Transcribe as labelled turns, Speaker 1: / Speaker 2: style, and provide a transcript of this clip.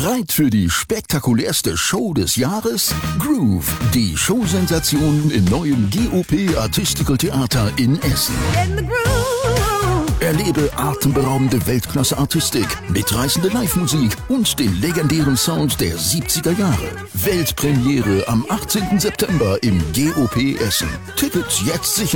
Speaker 1: Bereit für die spektakulärste Show des Jahres? Groove, die Showsensation im neuen GOP Artistical Theater in Essen. Erlebe atemberaubende Weltklasse-Artistik, mitreißende Live-Musik und den legendären Sound der 70er Jahre. Weltpremiere am 18. September im GOP Essen. Tickets jetzt sichern.